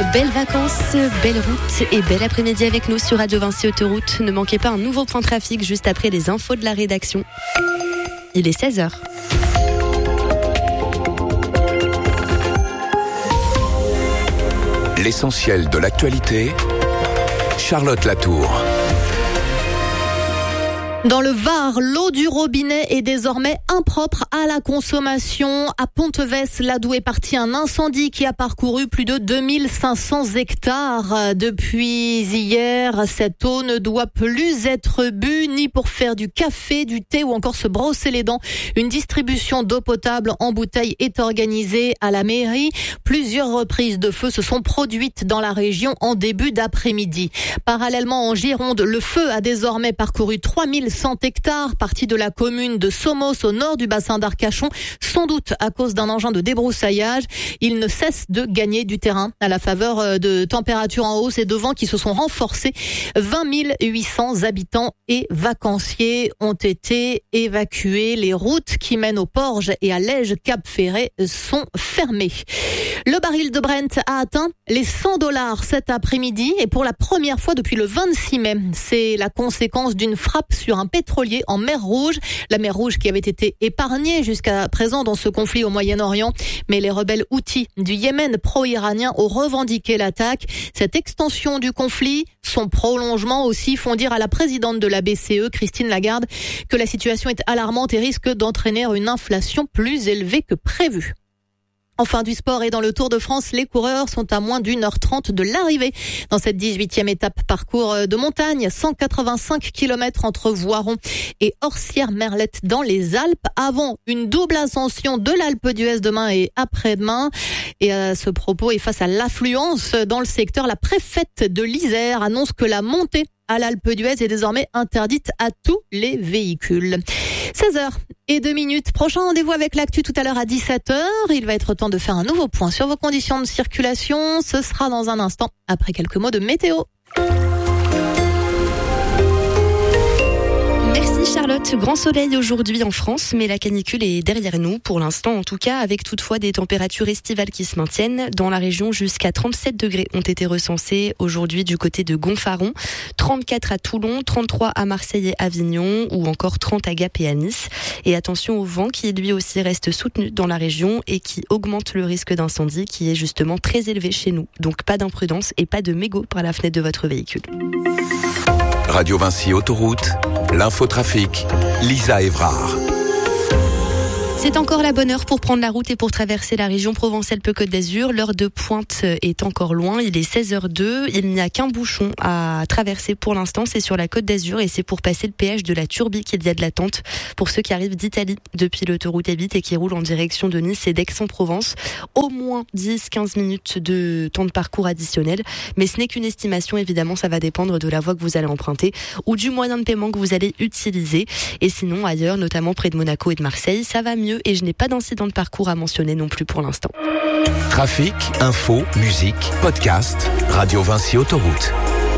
Belles vacances, belle route et bel après-midi avec nous sur Radio Vinci Autoroute. Ne manquez pas un nouveau point trafic juste après les infos de la rédaction. Il est 16h. L'essentiel de l'actualité, Charlotte Latour. Dans le Var, l'eau du robinet est désormais impropre à la consommation. À Pontevès, l'Adour est parti un incendie qui a parcouru plus de 2500 hectares. Depuis hier, cette eau ne doit plus être bue ni pour faire du café, du thé ou encore se brosser les dents. Une distribution d'eau potable en bouteille est organisée à la mairie. Plusieurs reprises de feu se sont produites dans la région en début d'après-midi. Parallèlement, en Gironde, le feu a désormais parcouru 3100 hectares, partis de la commune de Somos au nord du bassin d'Arcachon, sans doute à cause d'un engin de débroussaillage. Il ne cesse de gagner du terrain à la faveur de températures en hausse et de vents qui se sont renforcés. 20 800 habitants et vacanciers ont été évacués. Les routes qui mènent au Porge et à Lège-Cap-Ferré sont fermées. Le baril de Brent a atteint les $100 cet après-midi et pour la première fois depuis le 26 mai. C'est la conséquence d'une frappe sur un pétrolier en mer Rouge. La mer Rouge qui avait été épargnée jusqu'à présent dans ce conflit au Moyen-Orient. Mais les rebelles houthis du Yémen pro-iranien ont revendiqué l'attaque. Cette extension du conflit, son prolongement aussi font dire à la présidente de la BCE, Christine Lagarde, que la situation est alarmante et risque d'entraîner une inflation plus élevée que prévu. Enfin, du sport et dans le Tour de France, les coureurs sont à moins d'1h30 de l'arrivée. Dans cette 18e étape parcours de montagne, 185 km entre Voiron et Orsières-Merlette dans les Alpes, avant une double ascension de l'Alpe d'Huez demain et après-demain. Et à ce propos, et face à l'affluence dans le secteur, la préfète de l'Isère annonce que la montée à l'Alpe d'Huez est désormais interdite à tous les véhicules. 16h02. Prochain rendez-vous avec l'actu tout à l'heure à 17h. Il va être temps de faire un nouveau point sur vos conditions de circulation. Ce sera dans un instant, après quelques mots de météo. Merci Charlotte. Grand soleil aujourd'hui en France, mais la canicule est derrière nous pour l'instant en tout cas, avec toutefois des températures estivales qui se maintiennent. Dans la région, jusqu'à 37 degrés ont été recensés aujourd'hui du côté de Gonfaron, 34 à Toulon, 33 à Marseille et Avignon ou encore 30 à Gap et à Nice. Et attention au vent qui lui aussi reste soutenu dans la région et qui augmente le risque d'incendie qui est justement très élevé chez nous. Donc pas d'imprudence et pas de mégots par la fenêtre de votre véhicule. Radio Vinci Autoroute, l'infotrafic, Lisa Évrard. C'est encore la bonne heure pour prendre la route et pour traverser la région Provence-Alpes-Côte d'Azur. L'heure de pointe est encore loin. Il est 16h02. Il n'y a qu'un bouchon à traverser pour l'instant. C'est sur la Côte d'Azur et c'est pour passer le péage de la Turbie qu'il y a de l'attente pour ceux qui arrivent d'Italie depuis l'autoroute A8 et qui roulent en direction de Nice et d'Aix-en-Provence. Au moins 10-15 minutes de temps de parcours additionnel. Mais ce n'est qu'une estimation. Évidemment, ça va dépendre de la voie que vous allez emprunter ou du moyen de paiement que vous allez utiliser. Et sinon, ailleurs, notamment près de Monaco et de Marseille, ça va mieux. Et je n'ai pas d'incident de parcours à mentionner non plus pour l'instant. Trafic, info, musique, podcast, Radio Vinci Autoroute.